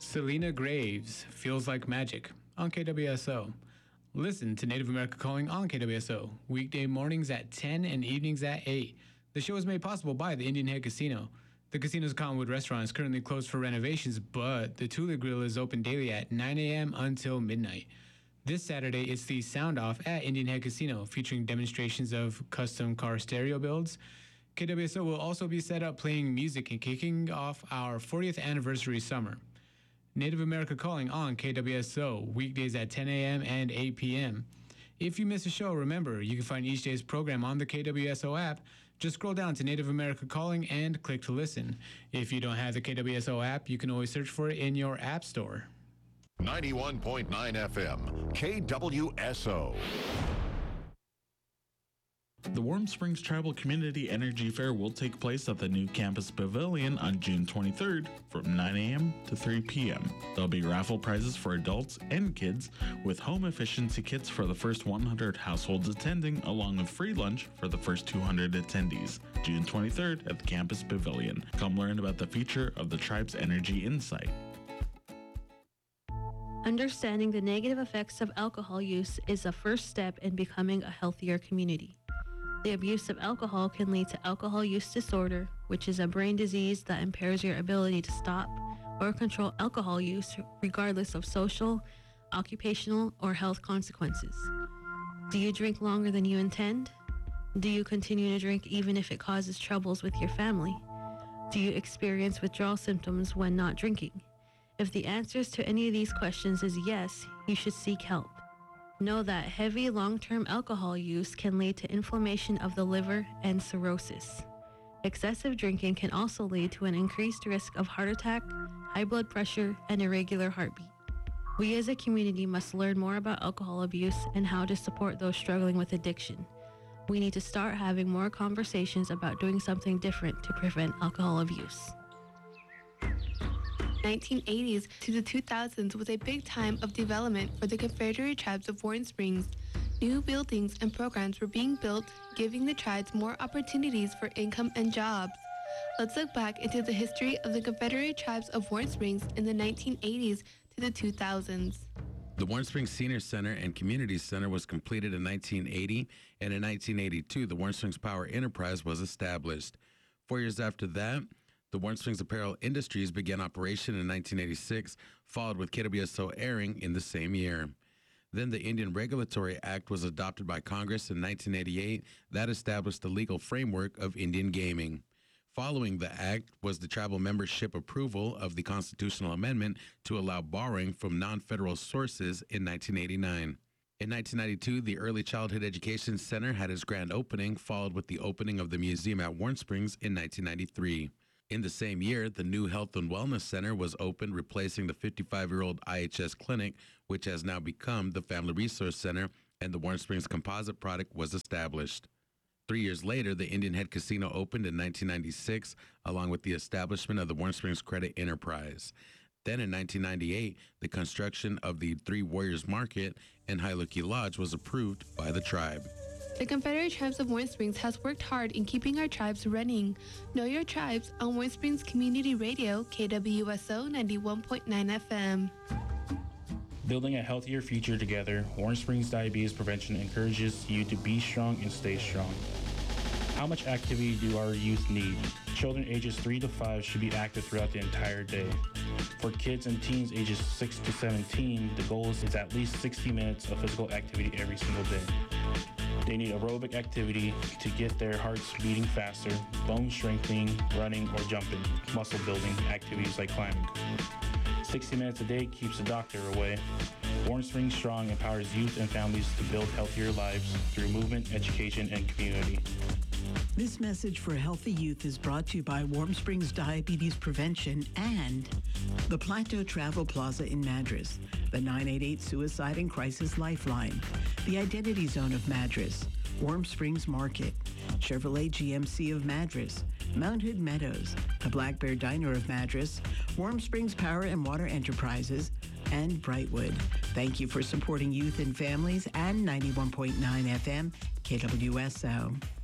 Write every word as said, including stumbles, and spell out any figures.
Selena Graves, Feels Like Magic, on K W S O. Listen to Native America Calling on K W S O, weekday mornings at ten and evenings at eight. The show is made possible by the Indian Head Casino. The casino's Cottonwood restaurant is currently closed for renovations, but the Tula Grill is open daily at nine a.m. until midnight. This Saturday, it's the Sound Off at Indian Head Casino, featuring demonstrations of custom car stereo builds. K W S O will also be set up playing music and kicking off our fortieth anniversary summer. Native America Calling on K W S O, weekdays at ten a.m. and eight p.m. If you miss a show, remember, you can find each day's program on the K W S O app. Just scroll down to Native America Calling and click to listen. If you don't have the K W S O app, you can always search for it in your app store. ninety-one point nine F M, K W S O. The Warm Springs Tribal Community Energy Fair will take place at the new campus pavilion on June twenty-third from nine a.m. to three p.m. There'll be raffle prizes for adults and kids with home efficiency kits for the first one hundred households attending, along with free lunch for the first two hundred attendees. June twenty-third at the campus pavilion. Come learn about the future of the tribe's energy insight. Understanding the negative effects of alcohol use is a first step in becoming a healthier community. The abuse of alcohol can lead to alcohol use disorder, which is a brain disease that impairs your ability to stop or control alcohol use regardless of social, occupational, or health consequences. Do you drink longer than you intend? Do you continue to drink even if it causes troubles with your family? Do you experience withdrawal symptoms when not drinking? If the answers to any of these questions is yes, you should seek help. Know that heavy long-term alcohol use can lead to inflammation of the liver and cirrhosis. Excessive drinking can also lead to an increased risk of heart attack, high blood pressure, and irregular heartbeat. We as a community must learn more about alcohol abuse and how to support those struggling with addiction. We need to start having more conversations about doing something different to prevent alcohol abuse. nineteen eighties to the two thousands was a big time of development for the Confederate Tribes of Warm Springs. New buildings and programs were being built, giving the tribes more opportunities for income and jobs. Let's look back into the history of the Confederate Tribes of Warm Springs in the nineteen eighties to the two thousands. The Warm Springs Senior Center and Community Center was completed in nineteen eighty, and in nineteen eighty-two, the Warm Springs Power Enterprise was established. Four years after that, the Warm Springs Apparel Industries began operation in nineteen eighty-six, followed with K W S O airing in the same year. Then the Indian Regulatory Act was adopted by Congress in nineteen eighty-eight. That established the legal framework of Indian gaming. Following the act was the tribal membership approval of the constitutional amendment to allow borrowing from non-federal sources in nineteen eighty-nine. In nineteen ninety-two, the Early Childhood Education Center had its grand opening, followed with the opening of the museum at Warm Springs in nineteen ninety-three. In the same year, the new Health and Wellness Center was opened, replacing the fifty-five-year-old I H S Clinic, which has now become the Family Resource Center, and the Warm Springs Composite Product was established. Three years later, the Indian Head Casino opened in nineteen ninety-six, along with the establishment of the Warm Springs Credit Enterprise. Then in nineteen ninety-eight, the construction of the Three Warriors Market and Hailuki Lodge was approved by the tribe. The Confederate Tribes of Warm Springs has worked hard in keeping our tribes running. Know your tribes on Warm Springs Community Radio, K W S O ninety-one point nine F M. Building a healthier future together, Warm Springs Diabetes Prevention encourages you to be strong and stay strong. How much activity do our youth need? Children ages three to five should be active throughout the entire day. For kids and teens ages six to seventeen, the goal is at least sixty minutes of physical activity every single day. They need aerobic activity to get their hearts beating faster, bone strengthening, running, or jumping, muscle building activities like climbing. sixty minutes a day keeps the doctor away. Warm Springs Strong empowers youth and families to build healthier lives through movement, education, and community. This message for healthy youth is brought to you by Warm Springs Diabetes Prevention and the Plateau Travel Plaza in Madras, the nine eight eight Suicide and Crisis Lifeline, the Identity Zone of Madras, Warm Springs Market, Chevrolet G M C of Madras, Mount Hood Meadows, the Black Bear Diner of Madras, Warm Springs Power and Water Enterprises, and Brightwood. Thank you for supporting youth and families and ninety-one point nine F M K W S O.